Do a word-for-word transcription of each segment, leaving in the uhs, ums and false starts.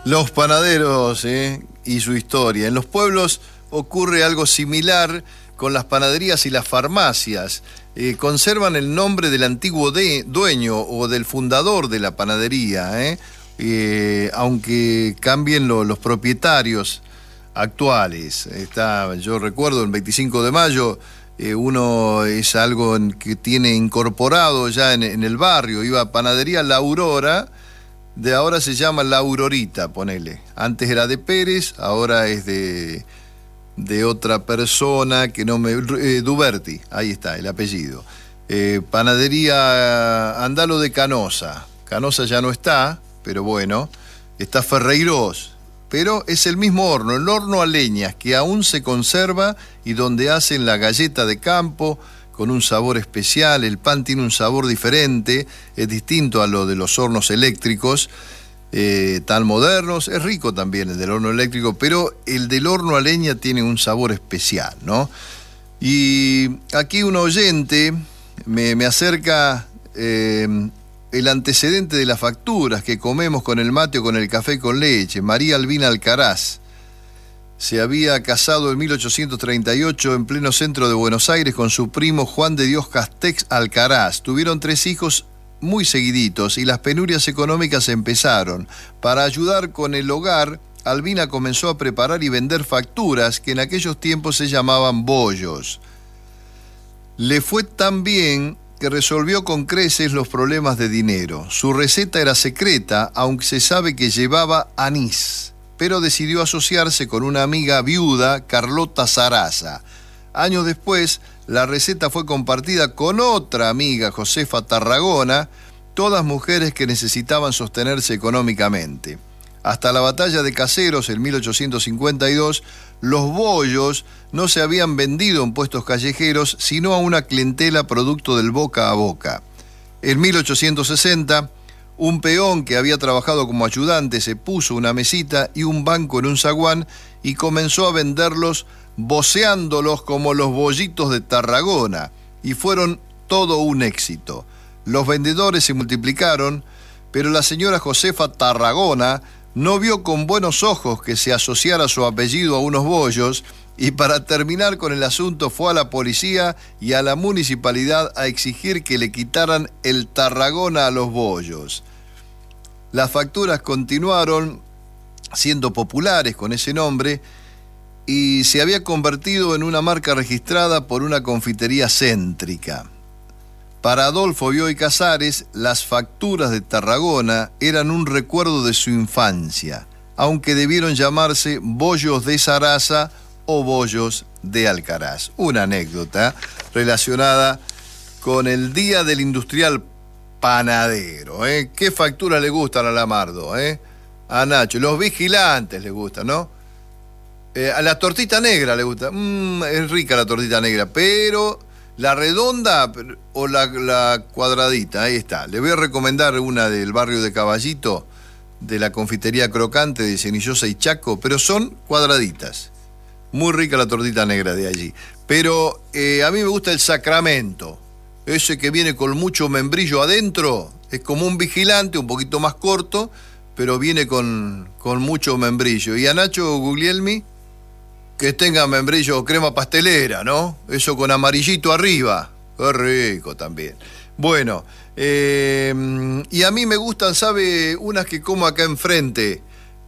Los panaderos, ¿eh? Y su historia. En los pueblos ocurre algo similar con las panaderías y las farmacias. Eh, conservan el nombre del antiguo de, dueño o del fundador de la panadería, ¿eh? Eh, aunque cambien lo, los propietarios actuales. Está, yo recuerdo el veinticinco de mayo, eh, uno es algo en que tiene incorporado ya en, en el barrio. Iba a Panadería La Aurora, de ahora se llama La Aurorita, ponele. Antes era de Pérez, ahora es de, de otra persona que no me... Eh, Duberti, ahí está, el apellido. Eh, Panadería Andalo de Canosa. Canosa ya no está, pero bueno, está Ferreiros. Pero es el mismo horno, el horno a leñas, que aún se conserva y donde hacen la galleta de campo con un sabor especial. El pan tiene un sabor diferente, es distinto a lo de los hornos eléctricos eh, tan modernos. Es rico también el del horno eléctrico, pero el del horno a leña tiene un sabor especial, ¿no? Y aquí un oyente me, me acerca eh, el antecedente de las facturas que comemos con el mate o con el café con leche. María Albina Alcaraz se había casado en mil ochocientos treinta y ocho en pleno centro de Buenos Aires con su primo Juan de Dios Castex Alcaraz. Tuvieron tres hijos muy seguiditos y las penurias económicas empezaron. Para ayudar con el hogar, Albina comenzó a preparar y vender facturas que en aquellos tiempos se llamaban bollos. Le fue tan bien que resolvió con creces los problemas de dinero. Su receta era secreta, aunque se sabe que llevaba anís, pero decidió asociarse con una amiga viuda, Carlota Sarasa. Años después, la receta fue compartida con otra amiga, Josefa Tarragona, todas mujeres que necesitaban sostenerse económicamente. Hasta la batalla de Caseros en mil ochocientos cincuenta y dos, los bollos no se habían vendido en puestos callejeros, sino a una clientela producto del boca a boca. En mil ochocientos sesenta, un peón que había trabajado como ayudante se puso una mesita y un banco en un zaguán y comenzó a venderlos voceándolos como los bollitos de Tarragona, y fueron todo un éxito. Los vendedores se multiplicaron, pero la señora Josefa Tarragona no vio con buenos ojos que se asociara su apellido a unos bollos, y para terminar con el asunto fue a la policía y a la municipalidad a exigir que le quitaran el Tarragona a los bollos. Las facturas continuaron siendo populares con ese nombre y se había convertido en una marca registrada por una confitería céntrica. Para Adolfo Bioy Casares, las facturas de Tarragona eran un recuerdo de su infancia, aunque debieron llamarse bollos de Sarasa o bollos de Alcaraz. Una anécdota relacionada con el Día del Industrial Panadero, ¿eh? ¿Qué facturas le gustan a Lamardo, eh? A Nacho, los vigilantes le gustan, ¿no? Eh, a la tortita negra le gusta. Mm, es rica la tortita negra, pero la redonda o la, la cuadradita, ahí está. Le voy a recomendar una del barrio de Caballito, de la confitería Crocante de Cenillosa y Chaco, pero son cuadraditas. Muy rica la tortita negra de allí. Pero eh, a mí me gusta el Sacramento. Ese que viene con mucho membrillo adentro. Es como un vigilante, un poquito más corto, pero viene con, con mucho membrillo. Y a Nacho Guglielmi, que tenga membrillo o crema pastelera, ¿no? Eso con amarillito arriba. Qué rico también. Bueno, eh, y a mí me gustan, ¿sabe? Unas que como acá enfrente,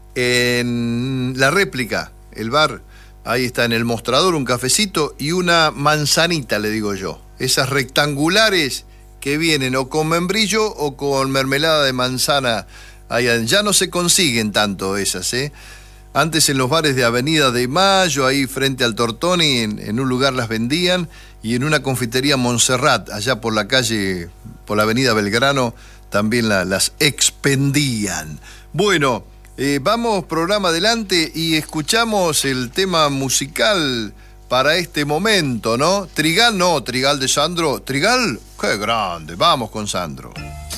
en La Réplica, el bar. Ahí está en el mostrador un cafecito y una manzanita, le digo yo. Esas rectangulares que vienen o con membrillo o con mermelada de manzana. Ahí, ya no se consiguen tanto esas, ¿eh? Antes en los bares de Avenida de Mayo, ahí frente al Tortoni, en, en un lugar las vendían, y en una confitería Montserrat, allá por la calle, por la avenida Belgrano, también la, las expendían. Bueno, eh, vamos programa adelante y escuchamos el tema musical para este momento, ¿no? Trigal, no, Trigal de Sandro. Trigal, qué grande, vamos con Sandro.